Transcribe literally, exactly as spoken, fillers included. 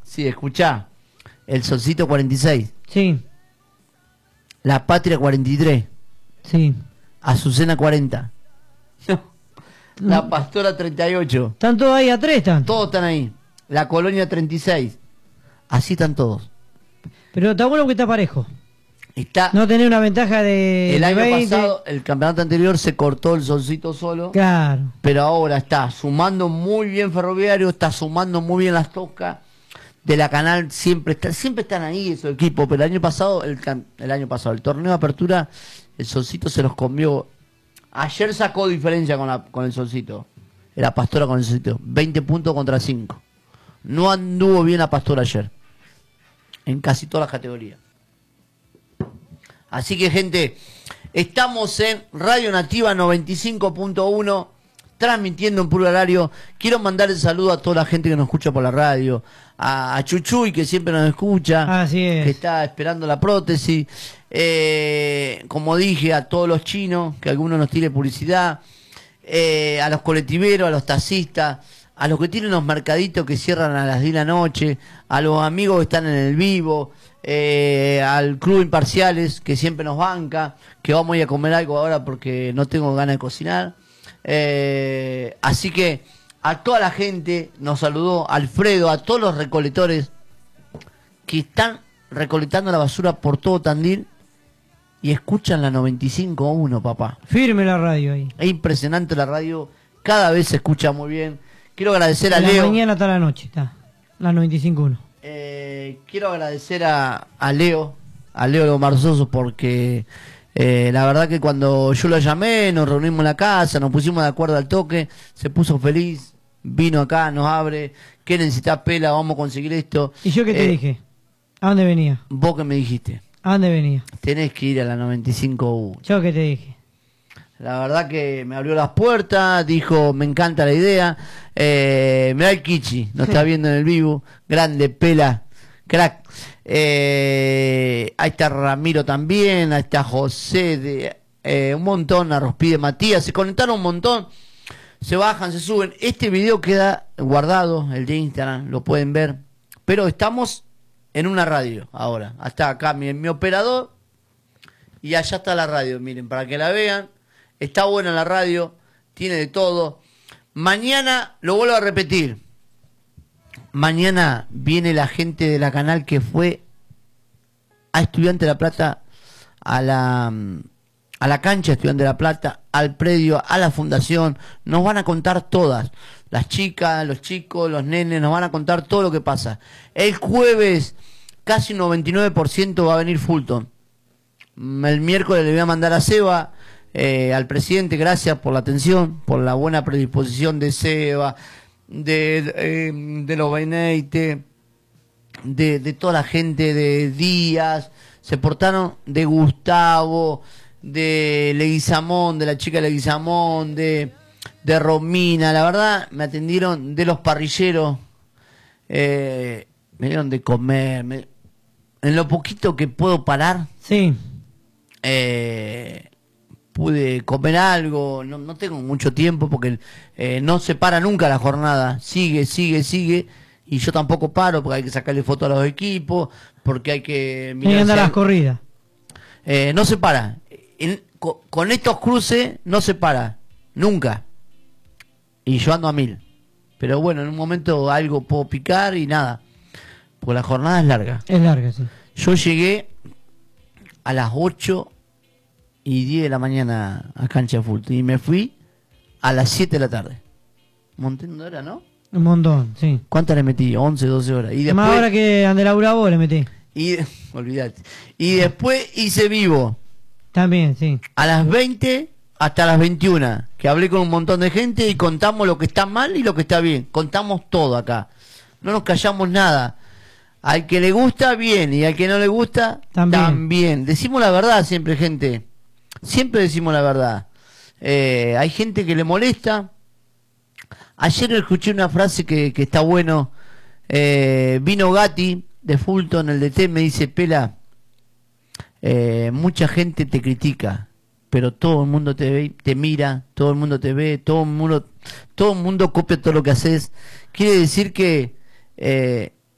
Sí, escuchá. El Solcito cuarenta y seis. Sí. La Patria cuarenta y tres. Sí. Azucena cuarenta. La Pastora treinta y ocho. ¿Están todos ahí a tres? Están. Todos están ahí. La Colonia treinta y seis. Así están todos. Pero está bueno que está parejo. Está. No tener una ventaja de. El de año veinte. pasado, el campeonato anterior, se cortó el Solcito solo. Claro. Pero ahora está sumando muy bien Ferroviario, está sumando muy bien las Toscas. De la Canal siempre está, siempre están ahí esos equipos. Pero el año pasado, el, el año pasado, el torneo de apertura, el Solcito se los comió. Ayer sacó diferencia con, la, con el Solcito. Era Pastora con el Solcito. veinte puntos contra cinco. No anduvo bien la Pastora ayer. En casi todas las categorías. Así que, gente, estamos en Radio Nativa noventa y cinco punto uno, transmitiendo en puro horario. Quiero mandar el saludo a toda la gente que nos escucha por la radio. A, a Chuchuy, que siempre nos escucha. Así es. Que está esperando la prótesis. Eh, como dije, a todos los chinos, que algunos nos tiene publicidad. Eh, a los colectiveros, a los taxistas. A los que tienen los mercaditos que cierran a las diez de la noche. A los amigos que están en el vivo. Eh, al Club Imparciales, que siempre nos banca, que vamos a ir a comer algo ahora porque no tengo ganas de cocinar. Eh, así que a toda la gente nos saludó Alfredo, a todos los recolectores que están recolectando la basura por todo Tandil y escuchan la noventa y cinco punto uno, papá. Firme la radio ahí. Es impresionante la radio, cada vez se escucha muy bien. Quiero agradecer a De Leo. la mañana hasta la noche está. La noventa y cinco punto uno. Eh, quiero agradecer a, a Leo, a Leo Lo Marzoso, porque eh, la verdad que cuando yo lo llamé, nos reunimos en la casa, nos pusimos de acuerdo al toque, se puso feliz, vino acá, nos abre, ¿qué necesitas, Pela? Vamos a conseguir esto. ¿Y yo qué te Eh, dije? ¿A dónde venía? Vos que me dijiste, ¿A dónde venía? tenés que ir a la noventa y cinco punto uno. ¿Yo qué te dije? La verdad que me abrió las puertas, dijo, me encanta la idea. Eh, mirá el Kichi, nos está viendo en el vivo. Grande, Pela, crack. Eh, ahí está Ramiro también, ahí está José, de, eh, un montón, a Rospide Matías. Se conectaron un montón, se bajan, se suben. Este video queda guardado, el de Instagram, lo pueden ver. Pero estamos en una radio ahora. Hasta acá mi, mi operador y allá está la radio, miren, para que la vean. Está buena la radio, tiene de todo. Mañana, lo vuelvo a repetir, mañana viene la gente de la Canal que fue a Estudiante de La Plata, a la, a la cancha Estudiante de La Plata, al predio, a la fundación. Nos van a contar todas, las chicas, los chicos, los nenes, nos van a contar todo lo que pasa. El jueves, casi un noventa y nueve por ciento va a venir Fulton. El miércoles le voy a mandar a Seba. Eh, al presidente, gracias por la atención, por la buena predisposición de Seba, de, de, eh, de los Beneite, de, de toda la gente de Díaz, se portaron, de Gustavo, de Leguizamón, de la chica Leguizamón, de, de Romina, la verdad me atendieron, de los parrilleros, eh, me dieron de comer, me, en lo poquito que puedo parar, sí. eh, pude comer algo, no, no tengo mucho tiempo porque eh, no se para nunca la jornada, sigue, sigue, sigue, y yo tampoco paro porque hay que sacarle fotos a los equipos, porque hay que mirar hacia- las corridas. Eh, no se para, En- co- con estos cruces no se para, nunca, y yo ando a mil, pero bueno, en un momento algo puedo picar y nada, porque la jornada es larga. Es larga, sí. Yo llegué a las ocho y diez de la mañana a cancha de fútbol y me fui a las siete de la tarde. Un montón de horas, ¿no? Un montón, sí. ¿Cuántas le metí? once, doce horas. Y Más después, ahora que Andela Bravo le metí. y, olvidate. Y después hice vivo También, sí. a las veinte hasta las veintiuna, que hablé con un montón de gente y contamos lo que está mal y lo que está bien. Contamos todo acá. No nos callamos nada. Al que le gusta, bien, y al que no le gusta, También. también. Decimos la verdad siempre, gente. Siempre decimos la verdad. Eh, hay gente que le molesta. Ayer escuché una frase que, que está bueno. Eh, vino Gatti de Fulton, el D T, me dice, Pela, eh, mucha gente te critica, pero todo el mundo te ve, te mira, todo el mundo te ve, todo el mundo, todo el mundo copia todo lo que haces. Quiere decir que eh,